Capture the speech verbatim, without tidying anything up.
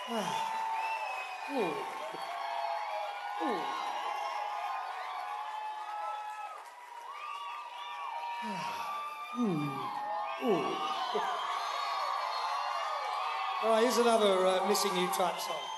Ooh. Ooh. Mm. Ooh. All right, here's another uh, Missing You type song.